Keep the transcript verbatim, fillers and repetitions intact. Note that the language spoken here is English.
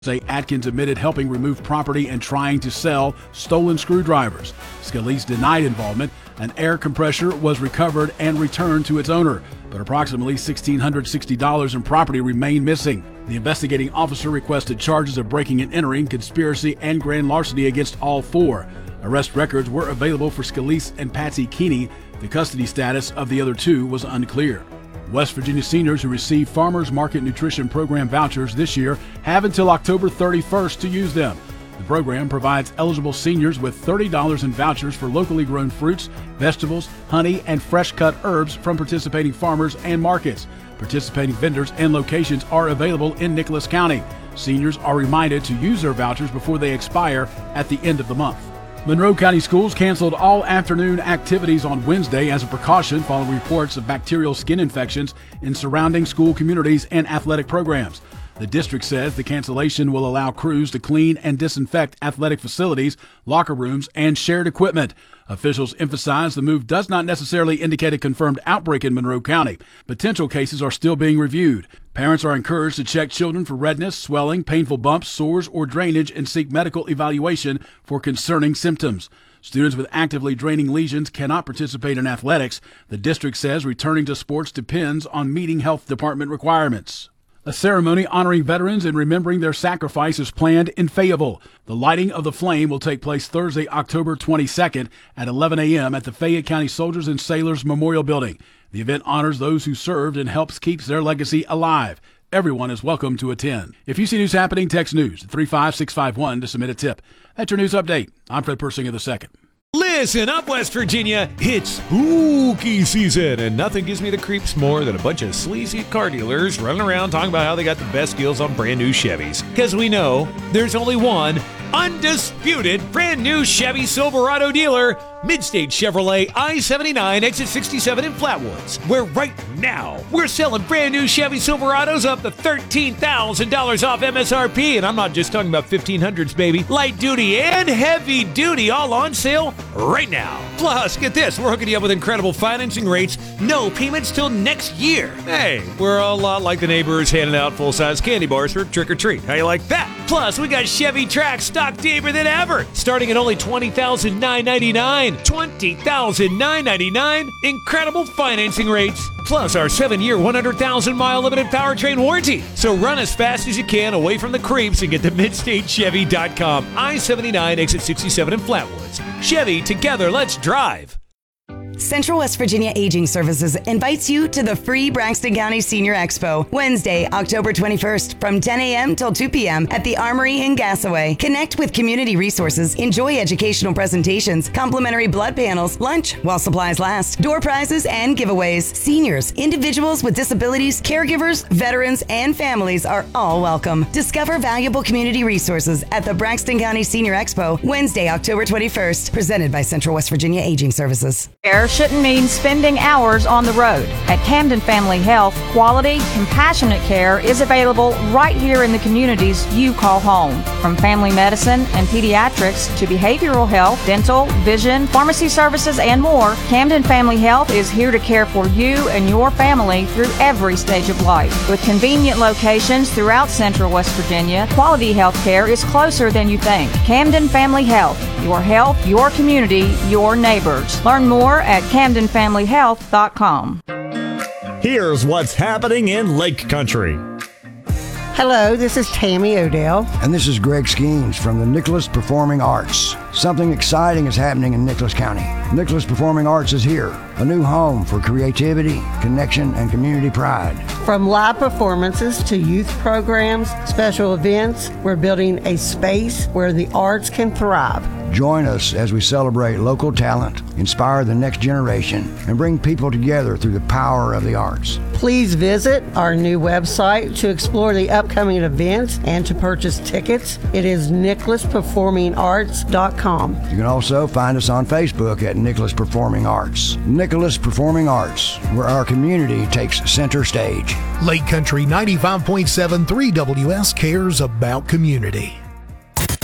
Atkins admitted helping remove property and trying to sell stolen screwdrivers. Scalise denied involvement. An air compressor was recovered and returned to its owner, but approximately one thousand six hundred sixty dollars in property remained missing. The investigating officer requested charges of breaking and entering, conspiracy, and grand larceny against all four. Arrest records were available for Scalise and Patsy Keeney. The custody status of the other two was unclear. West Virginia seniors who receive Farmers Market Nutrition Program vouchers this year have until October thirty-first to use them. The program provides eligible seniors with thirty dollars in vouchers for locally grown fruits, vegetables, honey, and fresh-cut herbs from participating farmers and markets. Participating vendors and locations are available in Nicholas County. Seniors are reminded to use their vouchers before they expire at the end of the month. Monroe County Schools canceled all afternoon activities on Wednesday as a precaution following reports of bacterial skin infections in surrounding school communities and athletic programs. The district says the cancellation will allow crews to clean and disinfect athletic facilities, locker rooms, and shared equipment. Officials emphasize the move does not necessarily indicate a confirmed outbreak in Monroe County. Potential cases are still being reviewed. Parents are encouraged to check children for redness, swelling, painful bumps, sores, or drainage and seek medical evaluation for concerning symptoms. Students with actively draining lesions cannot participate in athletics. The district says returning to sports depends on meeting health department requirements. A ceremony honoring veterans and remembering their sacrifice is planned in Fayetteville. The lighting of the flame will take place Thursday, October twenty-second at eleven a.m. at the Fayette County Soldiers and Sailors Memorial Building. The event honors those who served and helps keep their legacy alive. Everyone is welcome to attend. If you see news happening, text news at three five six five one to submit a tip. That's your news update. I'm Fred Persinger the second. Listen up, West Virginia. It's spooky season, and nothing gives me the creeps more than a bunch of sleazy car dealers running around talking about how they got the best deals on brand new Chevys. Because we know there's only one undisputed brand new Chevy Silverado dealer, Midstate Chevrolet I seventy-nine, exit sixty-seven in Flatwoods, where right now we're selling brand new Chevy Silverados up to thirteen thousand dollars off M S R P. And I'm not just talking about fifteen hundreds, baby. Light duty and heavy duty all on sale right now. Plus, get this, we're hooking you up with incredible financing rates, no payments till next year. Hey, we're a lot like the neighbors handing out full-size candy bars for trick-or-treat. How you like that? Plus, we got Chevy Trax stock deeper than ever, starting at only twenty thousand nine hundred ninety-nine dollars. twenty thousand nine hundred ninety-nine dollars. Incredible financing rates. Plus our seven-year, one hundred thousand mile limited powertrain warranty. So run as fast as you can away from the creeps and get to midstate chevy dot com. I seventy-nine, exit sixty-seven in Flatwoods. Chevy, together, let's drive. Central West Virginia Aging Services invites you to the free Braxton County Senior Expo, Wednesday, October twenty-first, from ten a.m. till two p.m. at the Armory in Gassaway. Connect with community resources, enjoy educational presentations, complimentary blood panels, lunch while supplies last, door prizes, and giveaways. Seniors, individuals with disabilities, caregivers, veterans, and families are all welcome. Discover valuable community resources at the Braxton County Senior Expo, Wednesday, October twenty-first, presented by Central West Virginia Aging Services. Care shouldn't mean spending hours on the road. At Camden Family Health, quality, compassionate care is available right here in the communities you call home. From family medicine and pediatrics to behavioral health, dental, vision, pharmacy services, and more, Camden Family Health is here to care for you and your family through every stage of life. With convenient locations throughout Central West Virginia, quality health care is closer than you think. Camden Family Health. Your health, your community, your neighbors. Learn more at camden family health dot com. Here's what's happening in Lake Country. Hello, this is Tammy Odell. And this is Greg Skeens from the Nicholas Performing Arts. Something exciting is happening in Nicholas County. Nicholas Performing Arts is here, a new home for creativity, connection, and community pride. From live performances to youth programs, special events, we're building a space where the arts can thrive. Join us as we celebrate local talent, inspire the next generation, and bring people together through the power of the arts. Please visit our new website to explore the upcoming events and to purchase tickets. It is nicholas performing arts dot com. You can also find us on Facebook at Nicholas Performing Arts. Nicholas Performing Arts, where our community takes center stage. Lake Country ninety-five point seven three W S cares about community.